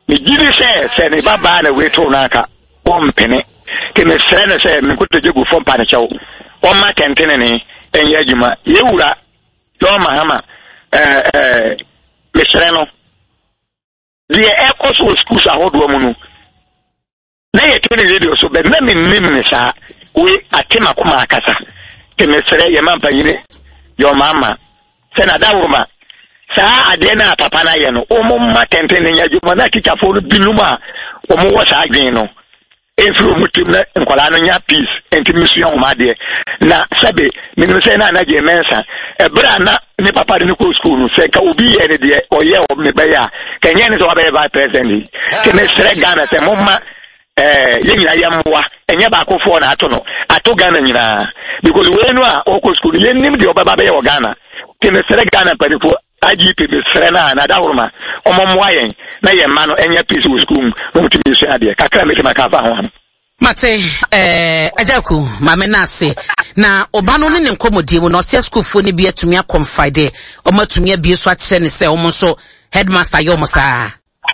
me gidi say ne baba na we to naka ompene ke me sere ne say me koto jegu fom pa ne chew o ma tentene ne enye adwuma yewura do mahama me sere no the echo schools ahodo mu no na ye to ne radio so be na me nim sa we atema kuma akasa ke me sere ye mampa yire yo mama se na dawuma sa ade na papa na ye no o mo ma tentene nya adwuma na kikafo no binuma o mo wo sa adwen no enfro mutim na nkwala no nya peace enti mission ma de na sabe minu se na je mensa ebra na ni papa de ko school se ka obi ye ne de oye o me be ya kenye ne so ba be president ke me sere Ghana se momma ye nyina yamwa enye ba akofo na ato no ato Ghana nyina because we no a o ko school ye nim de obaba be ye o Ghana ke me sere Ghana parifo IGP be sere na dawroma omomwa yen na ye ma no enye peace wo school no mutimi so ade kakra me ke makafa ho Mate ajaku mame na ase na obano ne nkomodie mu no se school fo ne bi atumi akonfide o matumi abie so akye ne se o mo so headmaster yo mo sa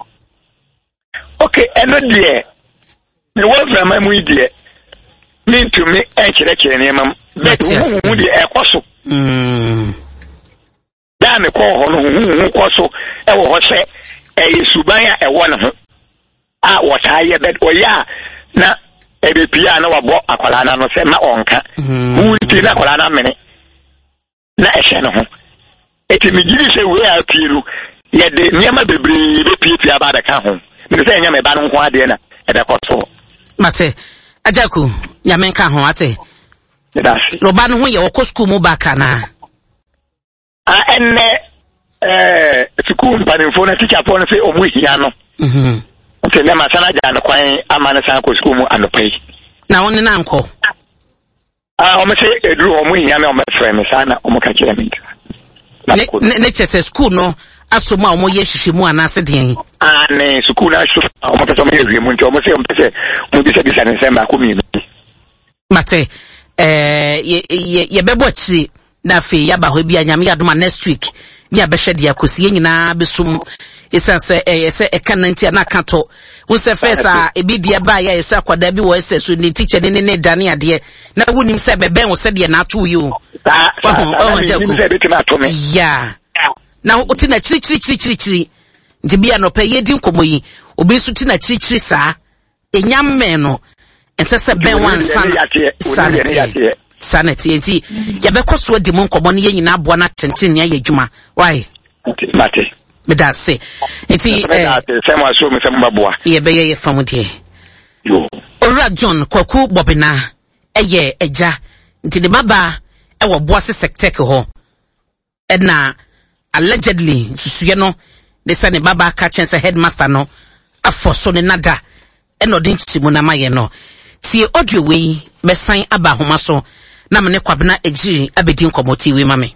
okay eno die ne wo fra mamu die ni ntumi enkyere ne mam but hu die ekoso da me ko ho no hu koso e wo ho se suban ya e wo ne ho a wo ta ye bet o ya na ebe pia na wabo akwala na no se ma onka wuti na akwala na mene na ehye no ho eti migiri se we apiru ye de niam bebre be pia ba da ka ho me se nya me ba no ho ade na e da koso mate ajaku nya men ka ho ate dasi lo ba no ho ye wo school mu ba kana enne school ba ne fo na teacher fo na se o mu hia no okay, na masana jana kwan amana san ko school mu anopai na woni na nko o me se edru o mu hia me o me frame sana o mu ka kire me ne chese school no asoma o mo ye hihemu anase den ne school na so o mo ka so me ye mu nti o mo se mo bi se bi san se ma ko mi mate ye bebo chiri na fe ya ba ho bia nyame yadoma next week ni abehwe dia kosi nyina besum esanse se ekananti na kato wo se fesa ebi dia ba ya esa kwada bi wo ese so ni teacher ne dane ade na wonim se beben wo se de na to you ya na oti na chiri nti bia no pe yedi nkomoyi obi so ti na chiri sa enyamme no ensese ben wan sanity enti ya be kwaso di mon komo ne nyina aboa na tenten ya adwuma why mate me da se enti sema so me sema boa ye be ye famu die yo ora John Kwaku Bobina eye eja nti de baba e wo boa se sectek ho na allegedly susuye no de say ne baba ka chense headmaster no afoso ne nada e no den chimu na maye no ti audio we mesan aba homa so na me ne kwabena ejiri abedi nkomoti we mame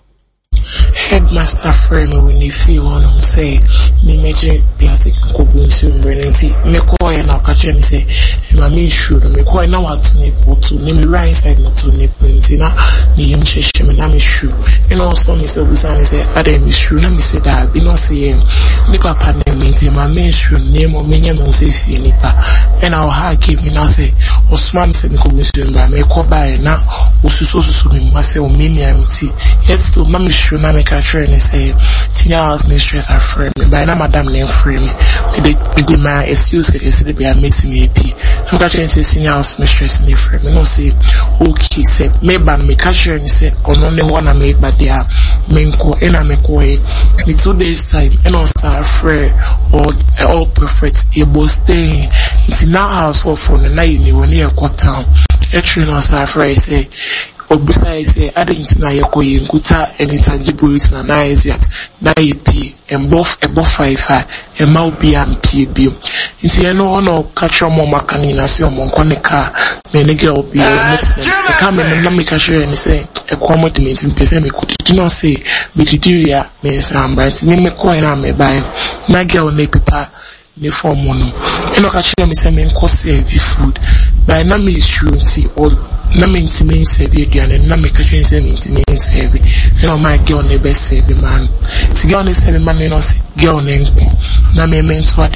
headmaster frame when they feel on say me major plastic kubunsi mbrenenti me ko ya na kache ni say ma me sure me ko na what me put me right side not to me plenty na me yem cheshe me na me sure and also me say busani say ade me sure na me say that be no say me papa na me ma me sure name o me nya me say fi nipa and our heart give me now say Osman say me kubunsi mbra me ko buy na osuso me ma say o me me amti yes to ma me sure na me ka try and say senior house mistress are frame me by na madam name frame me they my excuse is they be meet me AP I'm ka try and say senior house mistress in the frame me no say okay say me ban me ka try and say on only one na me but they are menko ena me ko e 2 days time and also afraid or all perfect able stay it's now house for na you when you go town actually no afraid say Obusai say Adentina Yako Yinkuta and intangibles na nice yet na EP and both above 5 and Malbi and PB. Inti no no catch your mama canina see on Monica, many girl be a come and make a share and say a commodity in person could not say Bitiria may sound bright, name a coin I may buy my girl may papa. Me for money. And I catch me say me cost heavy food. By na me surety or na me intimate heavy again and na me catch me say intimate heavy. You know my girl never save man. Si girl is heavy man you know say girl name. Na me meant what in now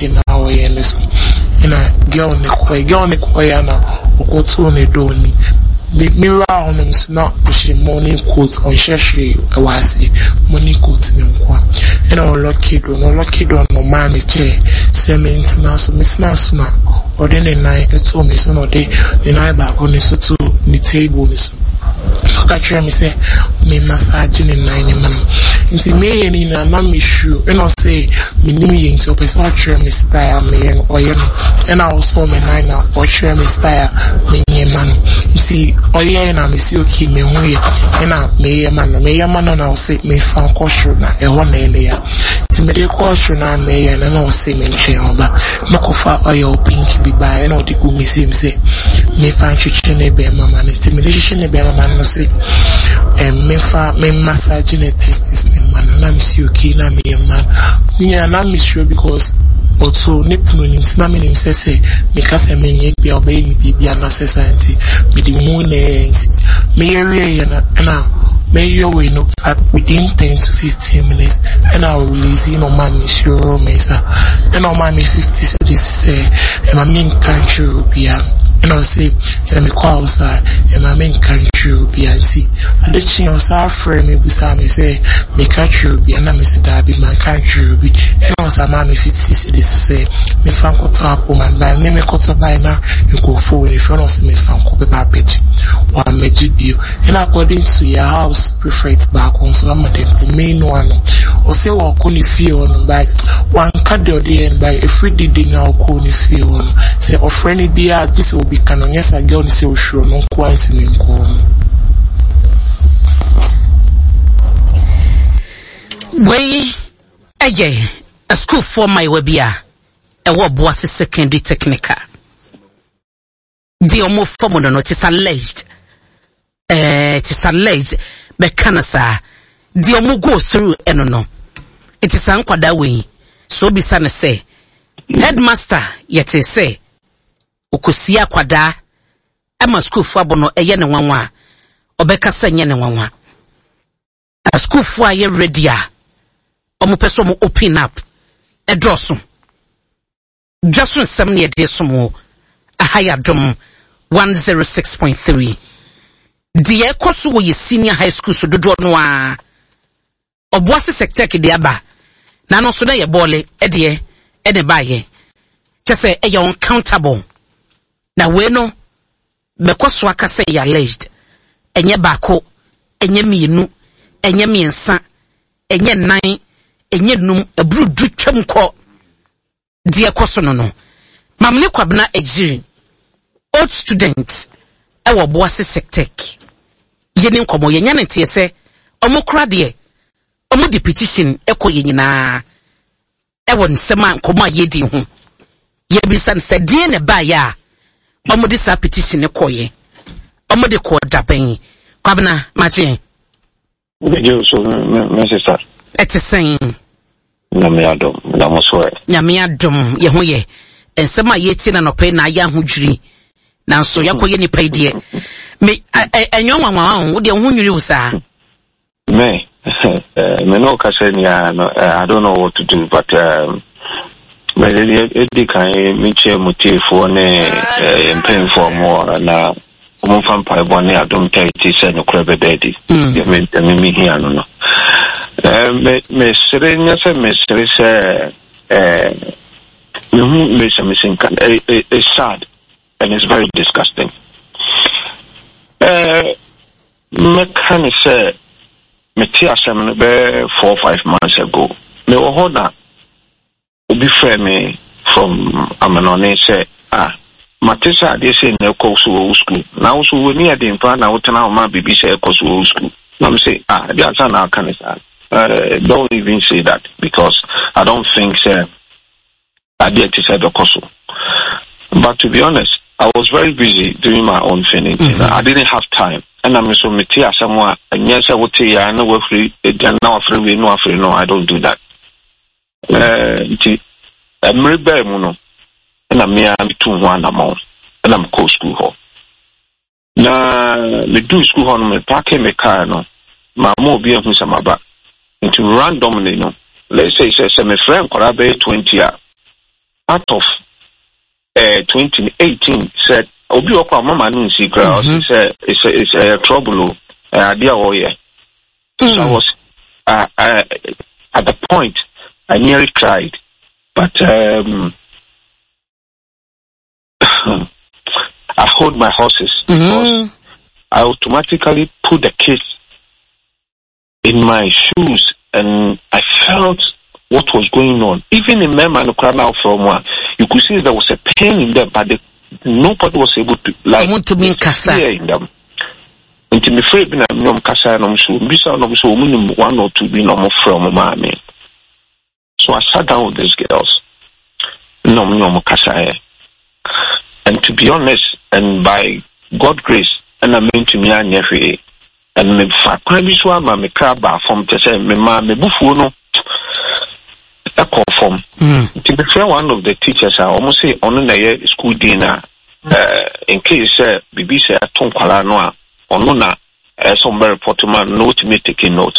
or yes. And I girl na okoto ne doni. The mirror on him is not pushing morning coats on Shashi, I was money coats in one. And our lucky don, no mammy chair, semi international, Miss Nasuna, or then a night, it's all Miss no day, the night back on his to the table. Catch me say, me massaging in 9 months. Into me and in a mammy shoe, and I'll say, me name into a person, me style, me and oil, and I also me 9 out, or share me style, me man. See, oh yeah, and I'm okay, me way, and I may a man, and I'll say, me found caution, a 1 layer. To me, the caution, I may, and I'll say, me chair, but no far oil pink be by, and all the good me say, me find chicken a bear, mamma, and intimidation a bear, man, say, and me massaging a test is man, and I'm okay, and I'm a man. Yeah, and I'm sure because. Also, Nipun in Snamin says, because I mean, be obeying be an necessity with the moon and Mary and may you know that within 10 to 15 minutes, and I'll release in on man, sure, Mesa, and on my 50 cities, and my main country will be and I'll say, semi calls and my main country will be anti. And the chin of our friend, maybe some say, my country will be, and I'm Mr. Darby, my country will be, and also mammy 50 cities to say, me Franco top woman by me cut up by now, you go forward if you don't see me Franco paper page, or magic you, and according to your house, preferred back on some of them, the main one, or say, what can you feel on by one card or the end by a free dinner or can you feel on, say, or friendly beer, this will be canon, yes, I go and say, sure, no quite in Way, a school for my webia, a what was a secondary technical. The almost formula not is alleged. It is alleged, Becanasa. The almost go through, no. It is unquad that way. So be sana say, headmaster, yet say, Ukusia quada, I'm a school for bono a yen one, or Becassa yen one. A school for a ready. Omo person mo open up a drosum just when 7 years more a higher drum 106.3 the ekoso wo ye senior high school so dodo no a oboase sector ke dia ba na no so na ye bole e de e ne ba ye just say e uncountable na we no bekoso aka say ya alleged enye bako enye mienu enye miensa enye nine enye num abru dutwam ko de ekoso no mamne kwabna ejiri old students e wo boase sectek yeni nkomo yenya ntie se omokra de omo de petition ekoye nyina e won nsema nkomo ayedi ho ye bisan se de ne ba ya omo de sa petition ekoye omo de ko daben kwabna machi you so my sister it's saying Namiadom, Namoswe. Namiadom, Yahoye, and some are yet in an open na yahudri. Now, so Yako any pay dear. Me, and your mamma, would you who you say? Me, no Cassania, I don't know what to do, but it can meet your motive for and paying for more and vampire bonnet, I don't take it, and a crabby daddy. You mean me here, no. Miss Serena said, Miss Serena, missing it's sad and it's very disgusting. Mechanic said, Matthias, 4 or 5 months ago, me were hoda, be fair me from Amanone said, Matissa, they say, no course school. Now, so we near the infant, I would tell my baby say, course school. I'm say, that's an arcanist. Don't even say that because I don't think I did to say the course. But to be honest, I was very busy doing my own thing. I didn't have time. And I'm so Matia somewhere, and yes, I would say, I know we're free, now free, no, I don't do that. I'm very bad, and I'm near between 1 amount, and I'm co school hall. Now, me do school hall, me parking my car, no, my more being who's my back into randomly, no. Let's say, my friend could have 20 years. out of 2018 said obi okwa mama no secret said it's a trouble idea so I was at the point I nearly cried, but I hold my horses because I automatically put the case in my shoes and I felt what was going on. Even in Mema and crowd out from one, you could see there was a pain in them, but nobody was able to like fear in them. Until me afraid na me kasa na so bisa na so minimum 1 or 2 be no from mommy. So I sat down with these girls. No kasa. And to be honest, and by God's grace, and I mean to me anya and me fa kwa bi so ama me kraba from to say me ma me bufu no a conform. To be fair, one of the teachers are almost say on na school dinner in case bibi say aton kwala no a ono na some report man note me taking note.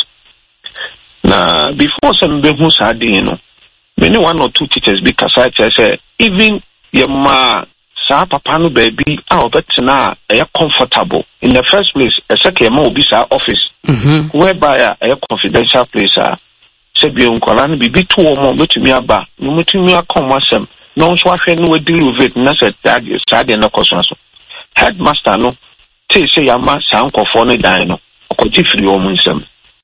Na before some be hu sa din no many 1 or 2 teachers be kasa say even your ma sa papa no baby na comfortable in the first place a second ma obi sa office whereby a confidential place say bi onkola no bibi to mo betumi aba no metumi akon asem no so ahwe no deal with it na say sad na question so headmaster no say yama sa nkofo no dan no okoji free o munsem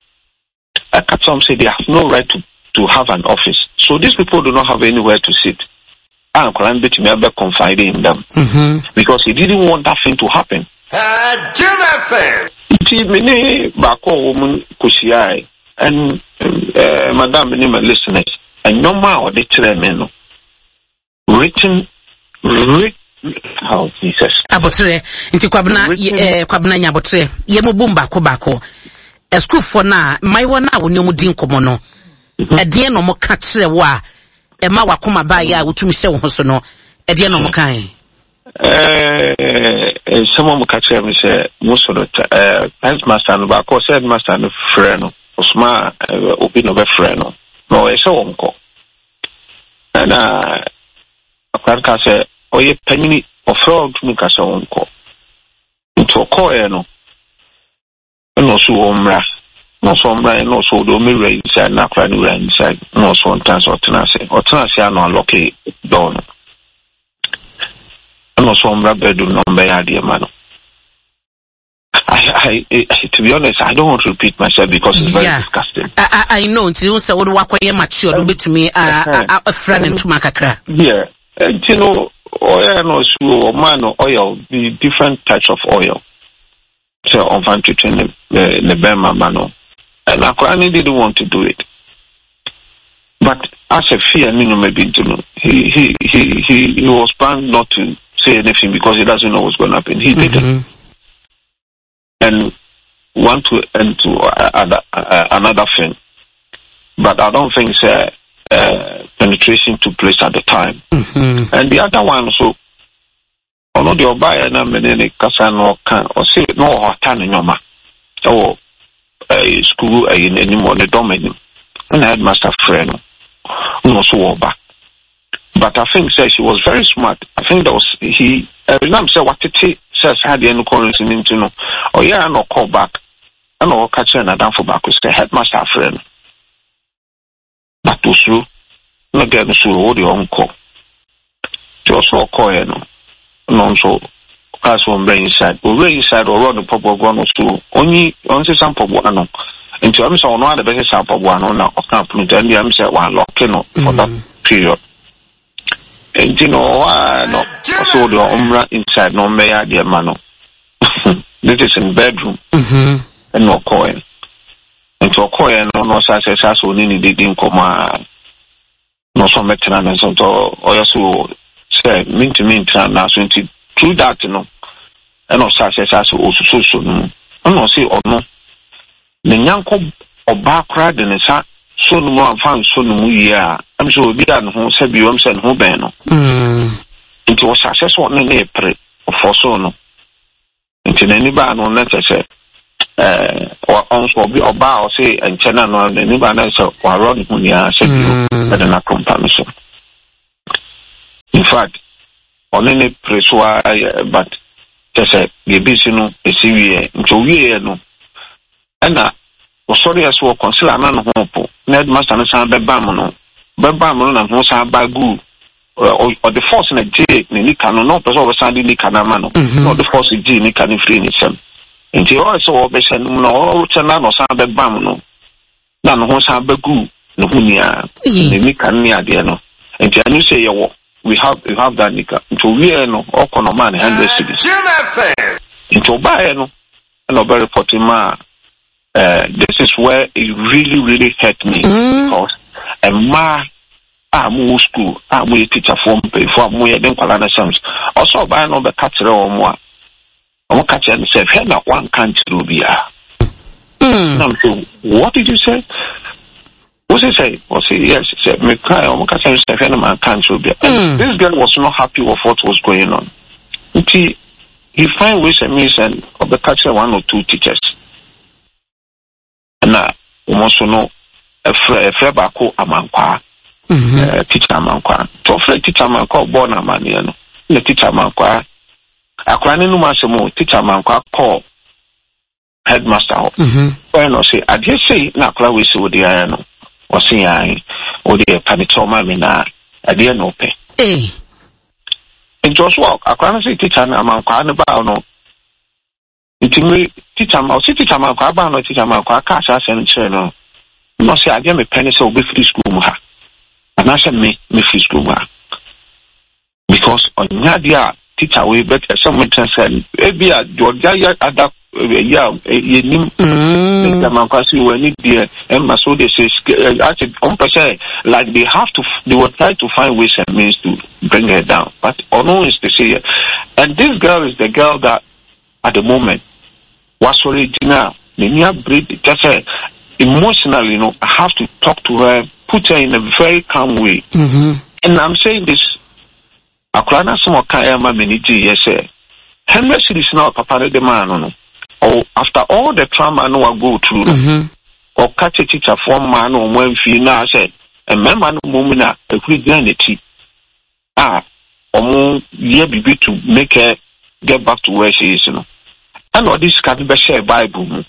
some say they have no right to have an office, so these people do not have anywhere to sit. And Koran betumi be confiding in them because he didn't want that thing to happen. Jim FM. Iti many bako woman kusiai and madam many listeners and normal or the tremendo written how Jesus abotre inti kwabna nyabotre ye mobumba ko bako school for na my one na woni omudin komo no ede no mo ka kire wo a e ma wakoma ba ya wotumi hye wo so no ede no mo kan some of ka kire me say most of the headmaster no ba ko said master no frɛ no osma obi no be frɛ no no e so wonko na akwanka say oye panini ofro tumi ka so wonko nto ko no no so omra no so omra no so do me rain inside na kwa ni rain inside no so ontanse otanase no lock it down no so omra bedu no be ade ma no I to be honest I don't want to repeat myself because it's very disgusting. I know until you say what wakoye mature do betumi a friend into makakra you know oil no so man oil the different types of oil. So on fan to the Bema Mano. And Akwani didn't want to do it. But as a fear, maybe he was bound not to say anything because he doesn't know what's going to happen. He didn't. And want to end to another thing. But I don't think penetration took place at the time. And the other one, so ono de oba na menene kasa no kan o se no hota no nyoma so school in any more the domain and headmaster friend no so oba but I think she was very smart. I think that was he remember say what it says had any currency into no oh yeah no call back and no catch na down for back say headmaster friend but also no get so what the uncle just call no no so as one brain inside or run the pop of one or two only on some pop one and to so no the best sample one now or company then I'm say one lock for that period and you know no so the umra inside no may idea mano this is in bedroom and no coin and to coin no such as so ni didn't come no so metan so or so say mean to now so through that no and also as also no no say or no the nyanko oba kra de ne sa so no mo afan so no mu ya am so obi an ho say bi wam say no ben no nti was success one na pre for so no nti na ni ba no na say on so obi oba o say enchena no ni ba na say wa run hu ya say bi na company so fact on any place but just a no a severe no and sorry as well consider man hope Ned Master and San Bebamono Bebamono and Mosa Bagu or the force in a J Nikano no person over Sandy Nikanamano not the force in G Nikan free in itself and you also always said no Chanan or San Bebamono none Mosa Bagu no Hunia Nikania Diano and you say we have that nika into we no all man 100 cities into buy no and very reporting this is where it really hurt me because I'm school I'm teacher form pay for more than Kalana Sams also buy no the catcher or more I'm catcher and say hey not one country what did you say? What's he say? What's he? Yes, he said, me cry, I'm catching Stephen and cancel. This girl was not happy with what was going on. He find ways and means and of the catcher 1 or 2 teachers. And now, we also know a fair bako amankwa, teacher amankwa. To a teacher amankwa born a man, you know, the teacher amankwa. A crying no massimo, teacher amankwa call headmaster. When I say, I just say, now, we see what the iron. Or see, or the panitoma mina, I didn't know pay. In Joshua, I can't say teacher, I'm on no. Intimate teacher, or city time, I'm no teacher, I'm cash and channel. No, say, I gave me penny so be free school. And I said, me free school. Because on Nadia, teacher, we better someone said, maybe a Georgia adapt. Yeah, you dear, and so they say, like they will try to find ways and means to bring her down. But no is to say, and this girl is the girl that at the moment was original. Just emotionally, I have to talk to her, put her in a very calm way. And I'm saying this, Akrana Samo Kayama Miniji, yes, sir. Henry is not Papa the man, or after all the trauma no one go through, or catch a teacher from man or when she now said, and man woman a Christianity. Or more year be to make her get back to where she is, And all this can be shared Bible.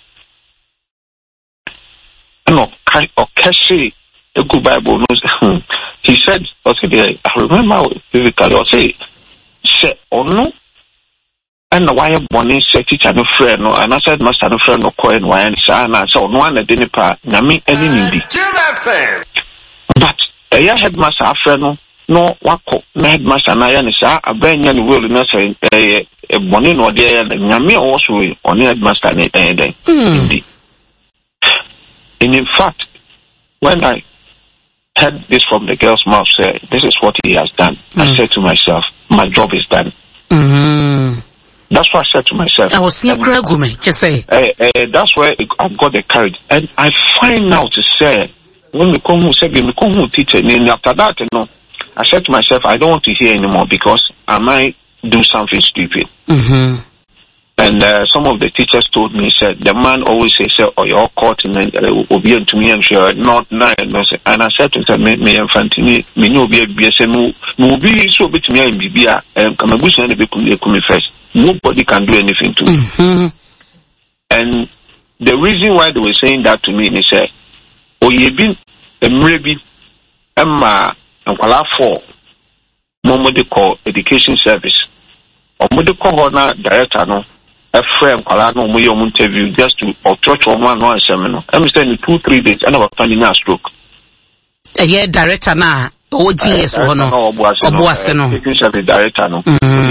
And or Cassie a good Bible knows. He said, okay, I remember physically, or say or no. And the wire bonnie said teacher no friend no, and I said master no friend no coin why and so no one didn't part. Nami any needy. But a year headmaster friend no wako headmaster na yani sa abenya ni will na say a bonnie no there and Nami also on headmaster indeed. And in fact, when I heard this from the girl's mouth, say this is what he has done. I said to myself, my job is done. That's what I said to myself. I was just say. That's where I got the courage, and I find out to say when we come who said we come who teacher, and after that, I said to myself, I don't want to hear anymore because I might do something stupid. And some of the teachers told me, said the man always says, "Oh, you're caught in will be to me and sure not nine." And I said to him, "Me and Fantini, me no be no be so bit me and Bibia and come and be first. Nobody can do anything to me." And the reason why they were saying that to me is say, "Oh, you've been a maybe Emma and Kuala for medical education service or medical honor director no." A friend called no we interview just to or church or one seminar. I'm saying 2-3 days and I was finding a stroke. A year director na OGS or no Obuaseno. The director no.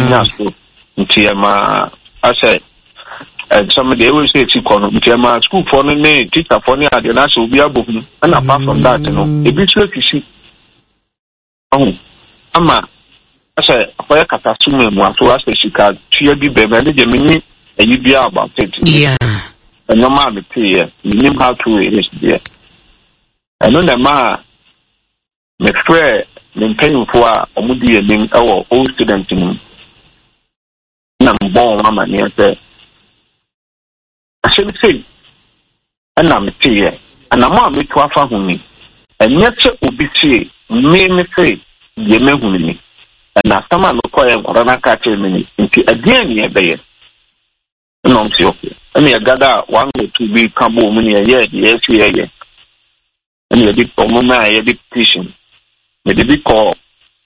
I said and somebody always say school for the teacher for the national be above. And apart from that, a bit like you see. Oh Ama I said for Katasume to ask the Chicago to be baby and you be about it. Yeah. And your mom be clear. You know how to it is there. And on the ma me friend me paying for omudi and our old student in born mama near say. I should say and I'm here. And I'm mom me to afa humi. And yet will be say me say ye me humi. and after my McCoy Corona catcher minute into again near Bay. No, okay. I mean, I gather 1 or 2 big combo many a year, yes, yeah. And you did for a big petition. The big call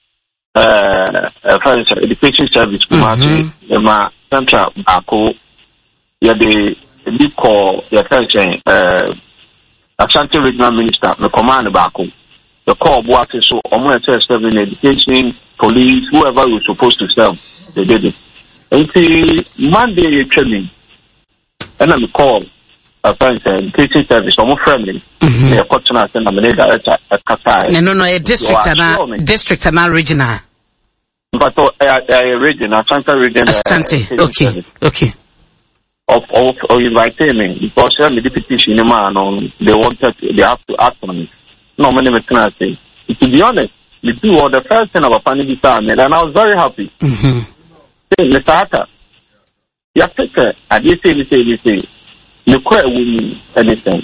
education service my central Bako, yeah, the big call your attention Ashanti regional minister, the command Bako. The call was so almost serving education, police, whoever was supposed to serve, they did it. And Monday training, and I'm call a friend education service, almost friendly. They are cutting us and I'm a director at Qatar. No, a district and regional. But a region, Ashanti region. Ashanti, okay. Of inviting me because the petition man they have to act on it. No many can say. To be honest, we do all the first thing about family time and I was very happy. Say, Mr. Hatter, you have to I did say, you quite win anything.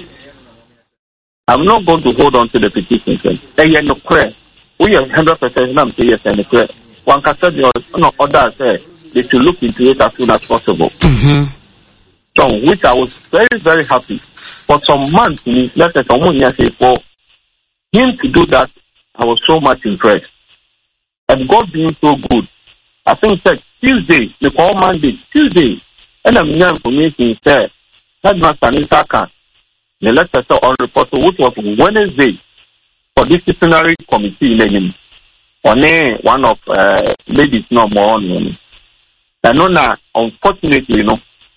I'm not going to hold on to the petition. And yet, no prayer. We are 100% not say yes and the prayer. One can say the other say they should look into it as soon as possible. So, which I was very, very happy. For some months, let us say for him to do that, I was so much impressed. And God being so good. I think that Tuesday, the call Monday, Tuesday, and I'm young for me to say, Headmaster Nisaka, the letter on report, which was Wednesday, for disciplinary committee in one of ladies no more on. And now, unfortunately, you know,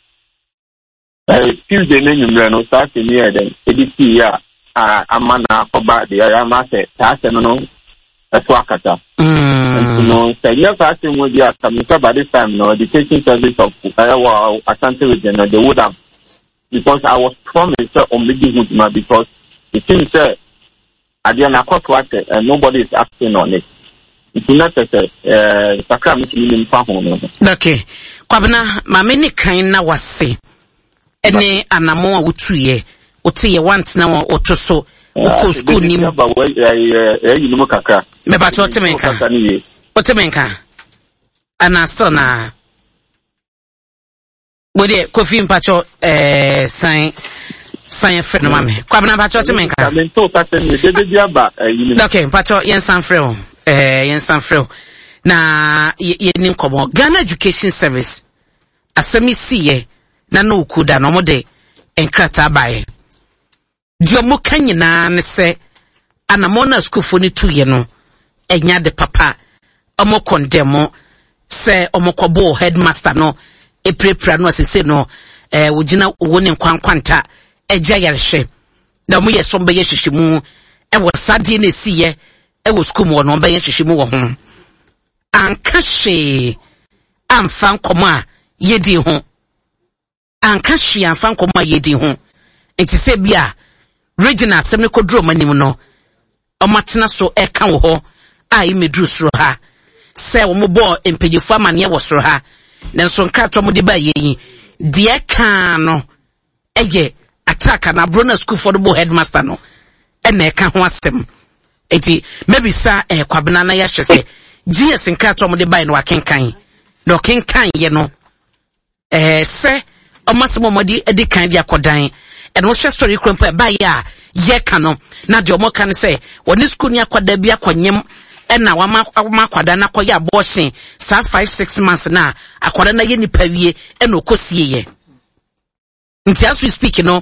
Tuesday, no starting here, then, ADC, Amana, Koba, the Ayamase, Tasano, as Wakata. And, yes, I think with the coming by this time, no, education service of Ashanti region, they would have, because I was promised on making Hudma because it seems that I didn't acquire what and nobody is acting on it. It's not okay. Kwabena, mamini kaina wase. Ene anamo utruye. Otiye want na otoso. Uko school ni mu. Mebato otemenka. Otemenka. Anasona. Wode Kofi mpacho sign friend no mame. Kwabena mpacho otemenka. Okay, mpacho yen san freo. Na yen komo Ghana Education Service asemi siye na no kuda no mode enkrata bae. Dio mo kanyina ne se anamona school fo ni tuye no enya de papa omo condemn se omo kobo headmaster no eprepra no asese no wogina woni nkwankwanta eja yarehwe na mo yesombe yehwehwemu wo sadie na siye wo school mo no be yehwehwemu wo ho anka hwe amfa nkomo a yedi ho anka hwe amfa nkomo a yedi ho enti se bia regional assembly kodro manim no omatena so eka wo ho a imedru soro ha se wo mo bo empejefo amane wo soro ha nanso nkrato mo de ba yeyi de ka no eye attack na brona school for the headmaster no ena eka ho asem eti maybe sa kwabena na ya hwese GS nkrato mo de ba no akenkan no kenkan ye no se omasemo mo de edikan dia kodan eno hwe story krompa ba ya ye ka no na de omo kan se woni school ni akwada bi akwanyem ena wama akwada na koya abortion sa 5-6 months na akwada na ye nipa wie ena okosie ye nti as we speak no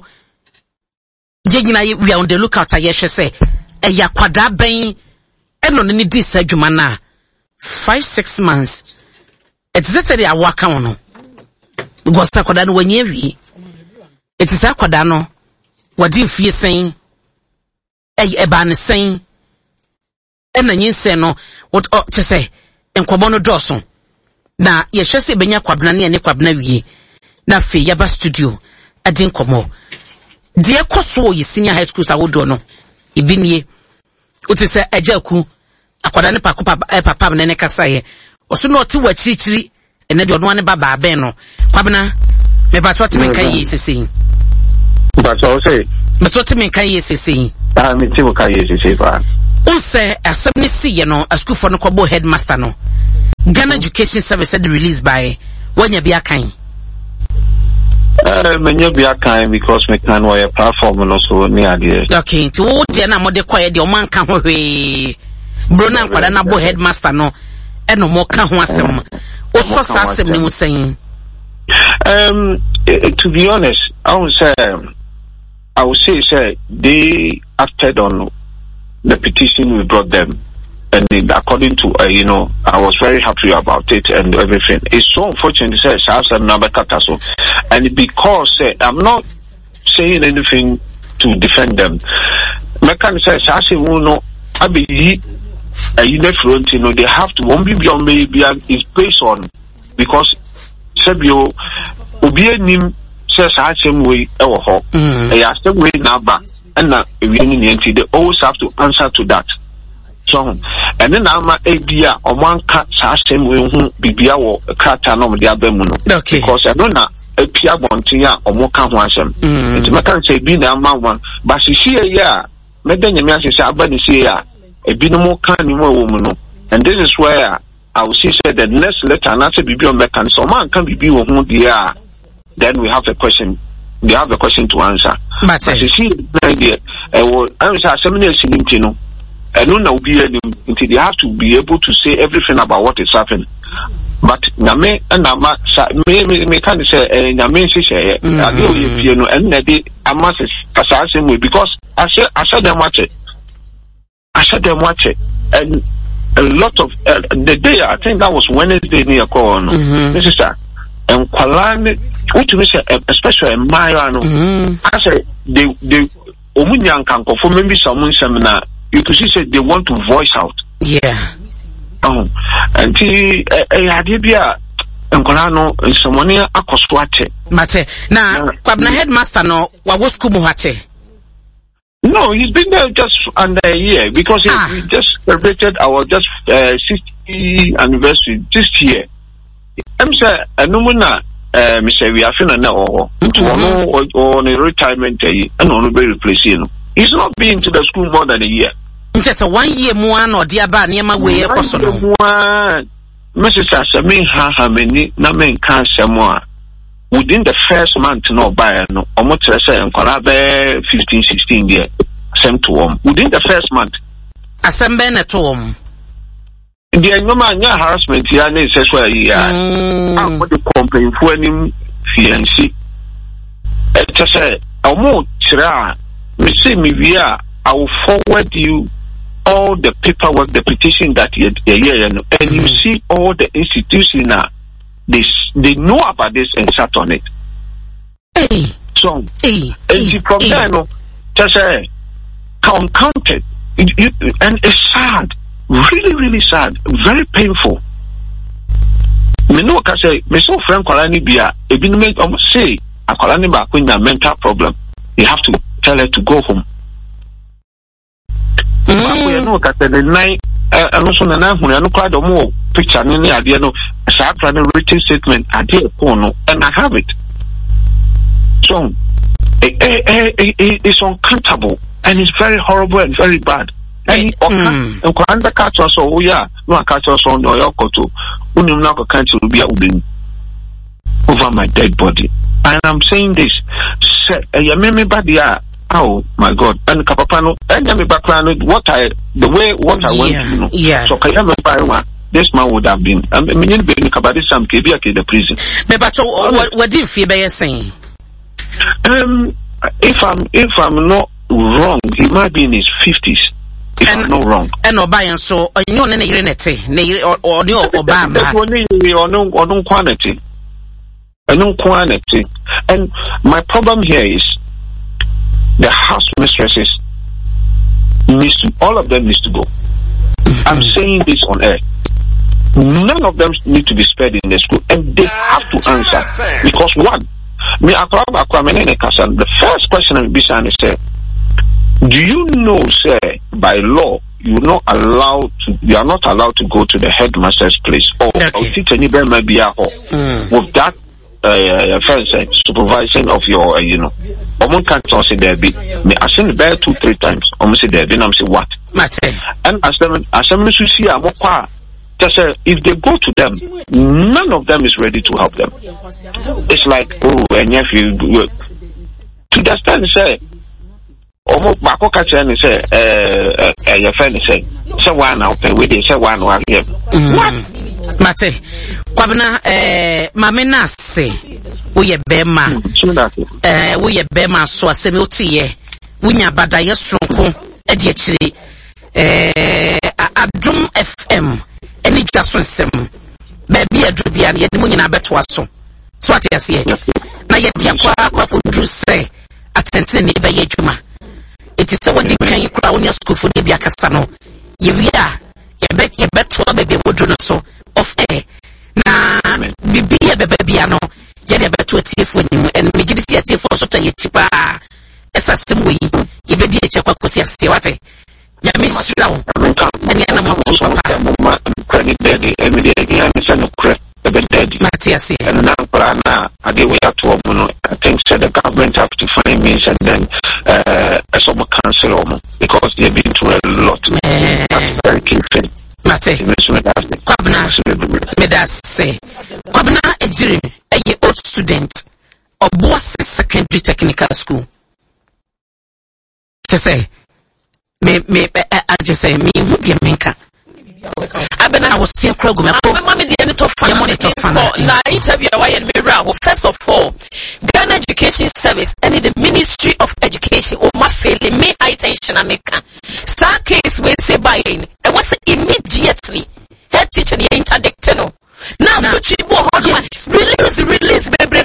ye nyina we are on the lookout aye hwe se ya akwada ben eno ni di sa adwuma na 5-6 months it's just that I work on no because akwada no wanye wie it is akwada no wadi fie sen eba ne sen ena nyinse no what say enkobo no doso na ye hwese benya kwabena ne kwabena wie na fe yaba studio adin komo de ekoso yi senior high school sawodo no ibinie utise ajaku akwada ne papa ne kasa ye oso no ti wachirichiri ene de ono ane baba aben no kwabena me ba to te men kan yi sesei ba so say me so te men kan yi sesei Me too, okay, yes, say, Unse, a 70 you know, a school for no kobo headmaster no. Ghana Education Service said released by when you be a kind. Many be a kind because we can wear a platform and also near the. Okay, to what Diana Mode quiet your man can away. Bruna Quadanabo headmaster no, and no more can was some. Also, Sassam was saying. To be honest, I would say, sir, they acted on the petition we brought them, and according to I was very happy about it and everything. It's so unfortunate, sir, and because I'm not saying anything to defend them. My can say, I be they have to won't be beyond maybe is based on because Sebio Ubienim says I same way they are same way now back and they always have to answer to that. So and then I'm a idea or one cat same way Bibia or a cat no the abemuno. Okay. Because I don't know a Pia Bontia or more can want them. It's matter say be the amount one, but she see a year, Medan Yamasi Sabani see a binomo can more woman. And this is where I will see said the next letter and answer be on mechanism. So man can be who they are. Then we have a question. They have a question to answer. But you see, idea. I was a seminar in I don't know until they have to be able to say everything about what is happening. But Name and Nama me can say Name say and they I must assassin way because I said them watch it. I said them watch it and a lot of the day I think that was Wednesday near Corona. This is that and Kwalani what to say especially in Mayano. I said they Omunyan can confirm maybe someone seminar. You could see they want to voice out. Yeah. And the idea and Kolano is someone here akoswate. Mate. Now, Kwabna headmaster no what was Kumuhate? No, he's been there just under a year because we just celebrated our 60th anniversary this year. I'm saying, Numuna, Mr. We are feeling now or on a retirement and on a very replacing. He's not been to the school more than a year. Just a 1 year more or dear ban near my way. Mrs. Sasami Hahamini, Namen can more. Within the first month, no buy no almost and Korabe 15-16 years. Same to home. Within the first month. Assemble at home. The no man harassment here says where he I'm going to complain for any fiancé. It's say, I'll move Chira. Me see me via. I will forward you all the paperwork, the petition that you and you see all the institutions now. They know about this and sat on it. Hey. So, from there, no, just uncounted. And it's sad, really, really sad, very painful. Me know what I say. Me so friend Kolani Bia, it been made say a Kolani ba when a mental problem. You have to tell her to go home. We know that the night and also the night when I look at the more picture and the idea no written statement I did and I have it. So it's uncountable and it's very horrible and very bad. And the catch us oh yeah, no catch us on your koto. Will be over my dead body. And I'm saying this, oh my God! And Kapapano, and me background what I went through. Yeah. So this man would have been. I mean, about this some KBA the prison. But what do you feel by saying? If I'm not wrong, he might be in his 50s. If I'm not wrong. And Obayan so you know any unity, or no Obama. Or no quantity. No quantity. And my problem here is the house mistresses all of them needs to go. I'm saying this on air. None of them need to be spared in the school, and they have to answer because one, the first question I'm being is, do you know, sir, by law you are not allowed to go to the headmaster's place or teach anybody maybe with that supervision of your Omon can't say there be me. I seen the bear 2-3 times. Almost say there be. I'm say what? And as them to see a mokwa. Just if they go to them, none of them is ready to help them. It's like, oh, and if you to understand, say, almost Bako Kachan say, your friend say, so one out there with it, say one here. What? Mate, Kwabena, Mamena say, we a bema, we a bema, so a semiotie, we nya badaya strong, ediatri, Adum FM. Any just one sem, baby, a drubian, yet money na bet was so. So what I say, now yet the aqua could say, attention, neighbor Yejuma. It is the what you can crown your school for the Biacasano. You are, you bet to a baby would do so of air. Nah, be a babyano, yet a bet to a tear for you, and make it a tear for so to yet cheaper. As a stem we, you be the Chacosia Stewate. Yamis slow, and the animal credit daddy, every day again, son of credit, daddy. Matthias, and now, I give way up to a mono. I think said the government have to find means and then a summer council because they've been through a lot. Very key thing. Mate, Kwabena, Medas say, Kwabena, a jury, a year old student of Boss Secondary Technical School. To say, I just say, me, would you make up? I was seeing program. Mamma didn't talk for monitor. Now, interview and mirror. First of all, Ghana Education Service and the Ministry of Education or my family may attention America. Star case when say buying and was immediately head teacher the interdicteno. Now, so she release, baby,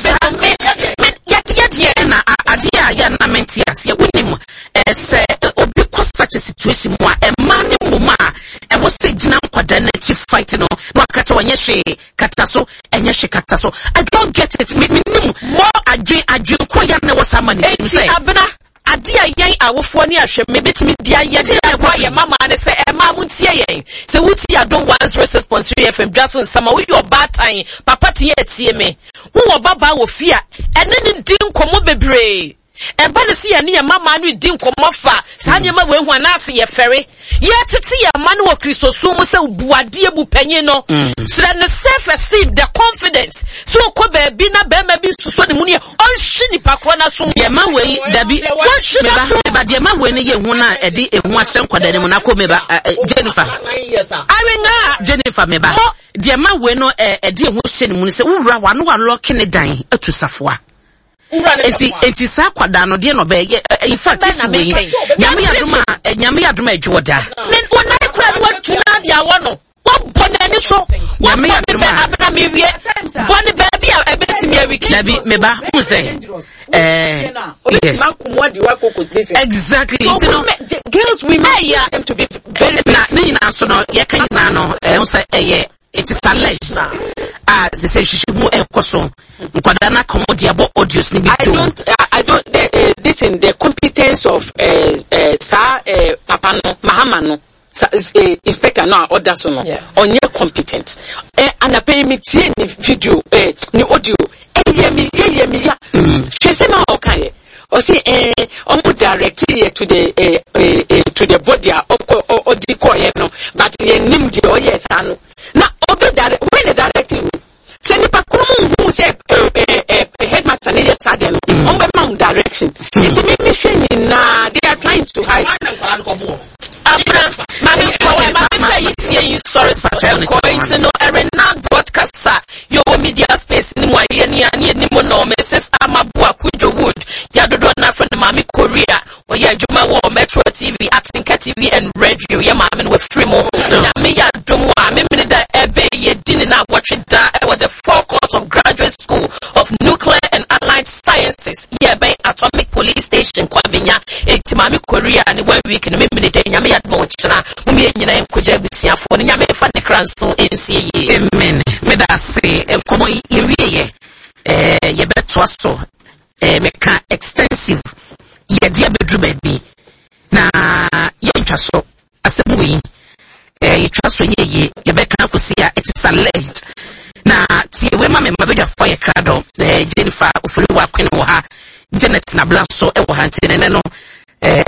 such a situation where a man and was saying, fighting on Wakatawanyeshe, Kataso, and Yeshe Kataso. I don't get it. More I drink Koyan was someone. Adia yang awofo ni ahwe mebet me dia ye kwa ye mama ne say e ma muntie yen say wuti adon 106.3 FM just when sama we your bad time papa tie tie me wo baba wo fia ene ni din komo bebre eba ne se ye ne mama no din komo fa sa nyema we hu na ase ye fere ye tete ye ma no Kristo so mo say buade ebu panyin no sire ne self esteem the confidence so ko ba bi na ba ma bi so ne muni on hwi ni pakwa na so ye ma we dabi meba de ma we ne ye hu na e de ehu ahye nkwada ne mu na ko meba Jennifer awenga Jennifer meba de ma we no e de ehu hye ne mu ne se wura wa no wa lock ne dan atusafoa enti sa kwada no de no be in fact this me nyame aduma adwoda nen wona ekura no atuna dia wono bonani so nyame aduma abna me wie boni baby a ebetimi awiki labi meba hu say yes exactly girls we may them to be very na nina so no ye kan na no hu say it is alleged they say she should move ekoso nkwada na commodity about audios ni bi I don't this in the competence of papa no mahama no inspector no order so no onye competent and I pay me tie ni video ni audio ye me ya she say na okay o say omo direct here to the body or the coin no but ye nim di o yes anu na obi direct when the directing say ni pa komo hu say headmaster ni sadem on be mam direction it me hwe na they are trying to hide sorry going to know arena broadcaster your media space ni wa ye ni mo no Mrs. Amabua Kujo Wood ya dodo na from Mami Korea or ya juma wo Metro TV Atinka TV and radio ya mama with free mo na me ya domo me da ebe ye din na watch da with the forecourt of Graduate School of Nuclear and Allied Sciences ya by Atomic Police Station Kwabenya eti Mami Korea ni 1 week ni me da nyame ya domo chira mu ye nyina enkoja busiafo ni nyame fa ne kranso ensie amen me da say enkomo ye ye beto so meka extensive ye dia bedroom bi na ye ntwaso asem wi ye twaso ye beka kosia it is alleged na tie we ma me mabedwa for ye krado Jennifer ofuri wa kwene wo ha Janet Nabla so e wo hante ne no